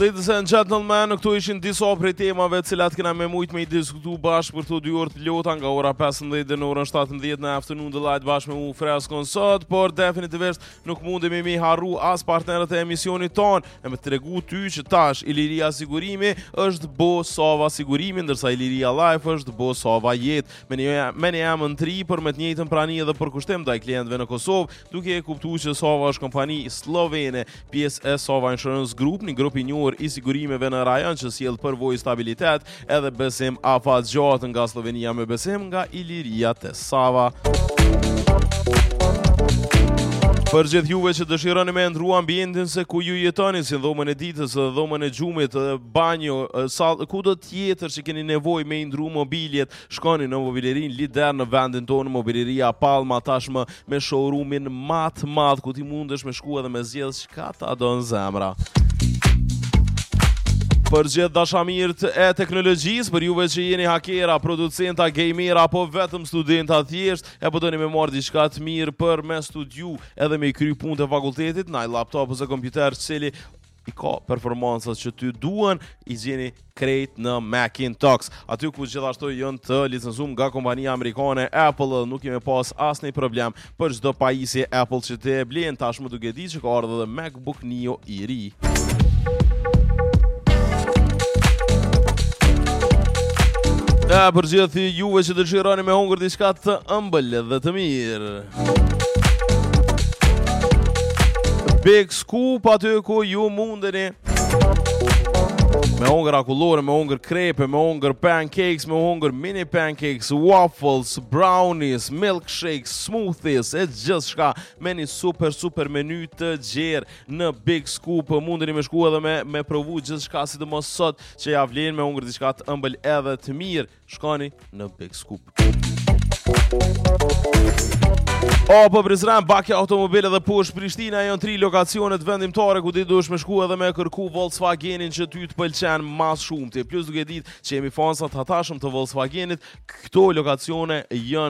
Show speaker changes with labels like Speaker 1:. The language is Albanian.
Speaker 1: Ladies and gentlemen, këtu ishin disa prej temave të cilat kena me mujt me I diskutu bashkë për këto 2 orë të lota nga ora 15 dhe në orën 17 në afternoon delight bashkë me mu freskon sot, por definitivisht nuk mundemi me harru as partnerët e emisionit ton, e me tregu ty që tash Iliria Sigurimi është bo Sova Sigurimi, ndërsa Iliria Life është bo Sova Jetë. Me një jam në tri për me të njëjtën prani edhe për kushtim ndaj klientëve në Kosovë, duke e kuptu që Sova është kompani slovene, pjesë e Sova Insurance Group, një grup I njohur I sigurimeve në rajon që sjell përvojë stabilitet edhe besim afat gjatë nga Slovenia me besim nga Iliria te Sava. Për gjithë juve që dëshironi me ndrua ambientin se ku ju jetoni, si dhomën e ditës, dhomën e gjumit, banjo, kudo tjetër që keni nevojë me ndru mobiljet, shkoni në mobilerin lider në vendin tonë, mobileria Palma tashmë me showroomin më të madh ku ti mundesh me shku edhe me zgjedh çka ta don zemra. Për gjithë dashamirët e teknologjisë, për juve që jeni hakera, producenta, gamera, apo vetëm studenta thjesht, e po doni me marrë diçka të mirë për me studiu edhe me I kry punë të fakultetit, na I laptop ose kompjuter cili I ka performancat që ty duan, I gjeni krejt në Macintosh. Aty ku gjithashtu janë të licencuar nga kompania amerikane Apple, nuk kemi pas asnjë problem për çdo pajisje Apple që të blen, tashmë duke ditë që ka ardhur edhe MacBook Neo I ri. Për gjithë juve që dëshironi me hongër diçka të ëmbël dhe të mirë. Big Scoop aty ku ju mundeni me hongër akullore, me hongër krepe, me hongër pancakes, me hongër mini pancakes, waffles, brownies, milkshakes, smoothies, e gjithë shka me një super menu të gjerë në Big Scoop. Mundeni me shku edhe me provu gjithë shka si të mos sot që ja vlen me hongër diçka të ëmbël edhe të mirë. Shkoni në Big Scoop. Po Prizren, bakja automobile dhe poshtë Prishtina janë 3 lokacionet vendimtare ku ti duhesh me shku edhe me kërku Volkswagenin që ty të pëlqen mas shumëti. Plus duke ditë që jemi fansa të hatashëm të Volkswagenit, këto lokacione janë